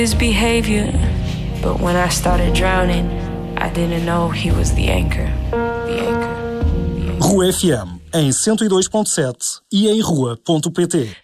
His behavior, but when I started drowning, I didn't know he was the anchor. Rua FM, em 102.7 e em rua.pt.